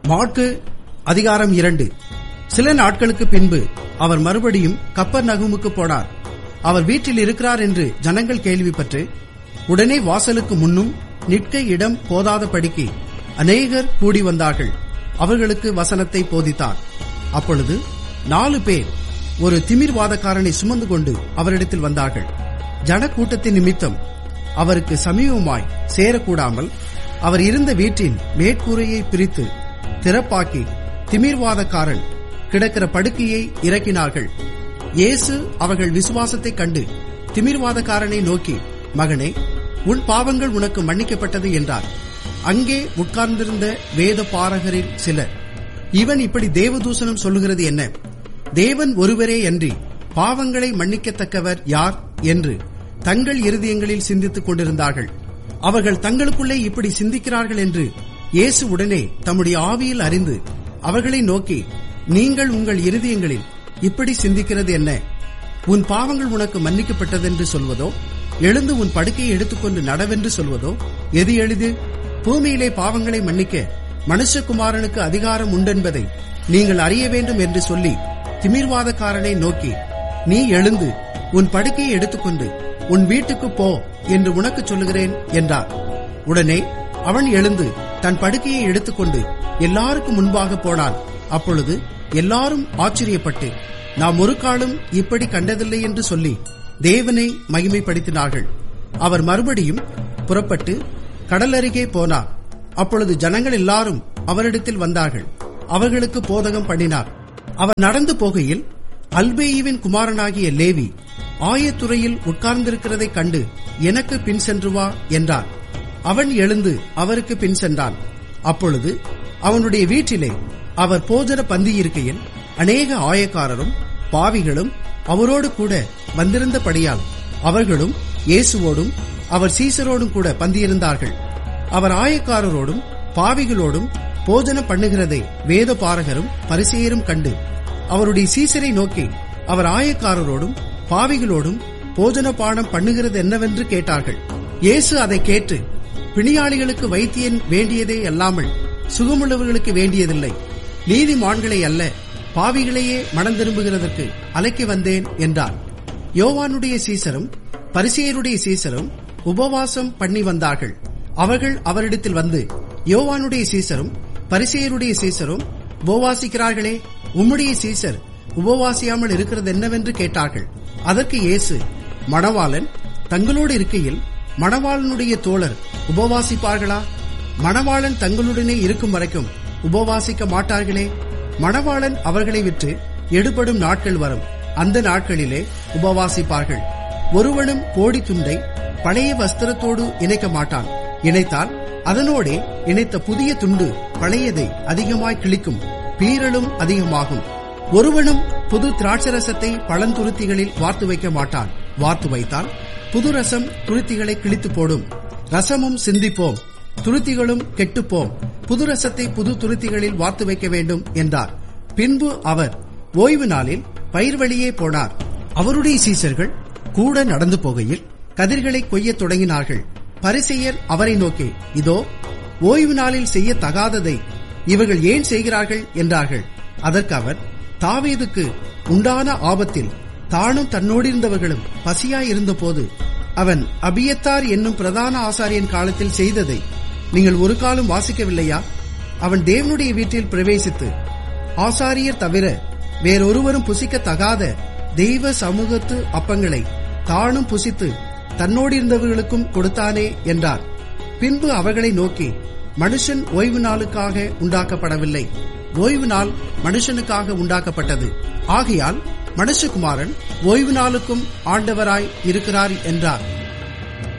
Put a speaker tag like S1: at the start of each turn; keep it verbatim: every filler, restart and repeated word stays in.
S1: மாற்கு அதிகாரம் இரண்டு. சில நாட்களுக்கு பின்பு அவர் மறுபடியும் கப்பர்நகூமுக்கு போனார். அவர் வீட்டில் இருக்கிறார் என்று ஜனங்கள் கேள்விப்பட்டு உடனே வாசலுக்கு முன்னும் நிற்க இடம் போதாதபடிக்கு அநேகர் கூடி வந்தார்கள். அவர்களுக்கு வசனத்தை போதித்தார். அப்பொழுது நாலு பேர் ஒரு திமிர்வாதக்காரனை சுமந்து கொண்டு அவரிடத்தில் வந்தார்கள். ஜனக்கூட்டத்தின் நிமித்தம் அவருக்கு சமீபமாய் சேரக்கூடாமல் அவர் இருந்த வீட்டின் மேற்கூரையை பிரித்து திறப்பாக்கி திமிர்வாதக்காரன் கிடக்கிற படுக்கையை இறக்கினார்கள். இயேசு அவர்கள் விசுவாசத்தைக் கண்டு திமிர்வாதக்காரனை நோக்கி, மகனே, உன் பாவங்கள் உனக்கு மன்னிக்கப்பட்டது என்றார். அங்கே உட்கார்ந்திருந்த வேத பாரகரில் சிலர், இவன் இப்படி தேவதூஷணம் சொல்லுகிறது என்ன? தேவன் ஒருவரே அன்றி பாவங்களை மன்னிக்கத்தக்கவர் யார் என்று தங்கள் இருதயங்களில் சிந்தித்துக் கொண்டிருந்தார்கள். அவர்கள் தங்களுக்குள்ளே இப்படி சிந்திக்கிறார்கள் என்று இயேசு உடனே தம்முடைய ஆவியில் அறிந்து அவர்களை நோக்கி, நீங்கள் உங்கள் இருதயங்களில் இப்படி சிந்திக்கிறது என்ன? உன் பாவங்கள் உனக்கு மன்னிக்கப்பட்டதென்று சொல்வதோ, எழுந்து உன் படுக்கையை எடுத்துக்கொண்டு நடவென்று சொல்வதோ எது எளிது? பூமியிலே பாவங்களை மன்னிக்க மனுஷகுமாரனுக்கு அதிகாரம் உண்டென்பதை நீங்கள் அறிய வேண்டும் என்று சொல்லி திமிர்வாதக்காரனை நோக்கி, நீ எழுந்து உன் படுக்கையை எடுத்துக்கொண்டு உன் வீட்டுக்கு போ என்று உனக்கு சொல்லுகிறேன் என்றார். உடனே அவன் எழுந்து தன் படுக்கையை எடுத்துக்கொண்டு எல்லாருக்கும் முன்பாக போனான். அப்பொழுது எல்லாரும் ஆச்சரியப்பட்டு, நாம் ஒரு காலம் இப்படி கண்டதில்லை என்று சொல்லி தேவனை மகிமைப்படுத்தினார்கள். அவர் மறுபடியும் புறப்பட்டு கடலருகே போனார். அப்பொழுது ஜனங்கள் எல்லாரும் அவரிடத்தில் வந்தார்கள். அவர்களுக்கு போதகம் பண்ணினார். அவர் நடந்து போகையில் அல்பேயுவின் குமாரனாகிய லேவி ஆயத்துறையில் உட்கார்ந்திருக்கிறதைக் கண்டு, எனக்கு பின் சென்று வா என்றார். அவன் எழுந்து அவருக்கு பின் சென்றான். அப்பொழுது அவனுடைய வீட்டிலே அவர் போஜன பந்தி இருக்கையில் அநேக ஆயக்காரரும் பாவிகளும் அவரோடு கூட வந்திருந்தபடியால் அவர்களும் இயேசுவோடும் அவர் சீசரோடும் கூட பந்தியிருந்தார்கள். அவர் ஆயக்காரரோடும் பாவிகளோடும் போஜனம் பண்ணுகிறதை வேத பாரகரும் பரிசேயரும் கண்டு அவருடைய சீசரை நோக்கி, அவர் ஆயக்காரரோடும் பாவிகளோடும் போஜன பானம் பண்ணுகிறது என்னவென்று கேட்டார்கள். இயேசு அதை கேட்டு, பிணியாளிகளுக்கு வைத்தியன் வேண்டியதே அல்லாமல் சுகமுள்ளவர்களுக்கு வேண்டியதில்லை, நீதிமான்களை அல்ல பாவிகளையே மனம் திரும்புகிறதற்கு அழைக்க வந்தேன் என்றார். யோவானுடைய சீசரும் பரிசேயருடைய சீசரும் உபவாசம் பண்ணி வந்தார்கள். அவர்கள் அவரிடத்தில் வந்து, யோவானுடைய சீசரும் பரிசேயருடைய சீசரும் உபவாசிக்கிறார்களே, உம்முடைய சீசர் உபவாசியாமல் இருக்கிறது என்னவென்று கேட்டார்கள். அதற்கு இயேசு, மணவாளன் தங்களோடு இருக்கையில் மணவாளனுடைய தோழர் உபவாசிப்பார்களா? மணவாளன் தங்களுடனே இருக்கும் வரைக்கும் உபவாசிக்க மாட்டார்களே. மணவாளன் அவர்களை விட்டு எடுபடும் நாட்கள் வரும், அந்த நாட்களிலே உபவாசிப்பார்கள். ஒருவனும் கோடி துண்டை பழைய வஸ்திரத்தோடு இணைக்க மாட்டான். இணைத்தால் அதனோடே இணைத்த புதிய துண்டு பழையதை அதிகமாய் கிழிக்கும், பீறலும் அதிகமாகும். ஒருவனும் புது திராட்சரசத்தை பழந்துருத்திகளில் வார்த்து வைக்க மாட்டான். வார்த்து வைத்தால் புது ரசம் துருத்திகளை கிழித்து போடும். ரசமும் சிந்திப்போம், துருத்திகளும் கெட்டுப்போம். புது ரசத்தை புது துருத்திகளில் வார்த்து வைக்க வேண்டும் என்றார். பின்பு அவர் ஓய்வு நாளில் பயிர் வழியே போனார். அவருடைய சீசர்கள் கூட நடந்து போகையில் கதிர்களை கொய்ய தொடங்கினார்கள். பரிசேயர் அவரை நோக்கி, இதோ ஓய்வு நாளில் செய்ய தகாததை இவர்கள் ஏன் செய்கிறார்கள் என்றார்கள். அதற்கு அவர், தாவீதுக்கு உண்டான ஆபத்தில் தானும் தன்னோடிருந்தவர்களும் பசியாயிருந்த போது அவன் அபியத்தார் என்னும் பிரதான ஆசாரியன் காலத்தில் செய்ததை நீங்கள் ஒரு காலம் வாசிக்கவில்லையா? அவன் தேவனுடைய வீட்டில் பிரவேசித்து ஆசாரியர் தவிர வேறொருவரும் புசிக்க தகாத தெய்வ சமூகத்து அப்பங்களை தானும் புசித்து தன்னோடிருந்தவர்களுக்கும் கொடுத்தானே என்றார். பின்பு அவர்களை நோக்கி, மனுஷன் ஓய்வு நாளுக்காக உண்டாக்கப்படவில்லை, ஓய்வு நாள் மனுஷனுக்காக உண்டாக்கப்பட்டது. ஆகையால் மனுஷகுமாரன் ஓய்வு நாளுக்கும் ஆண்டவராய் இருக்கிறார் என்றார்.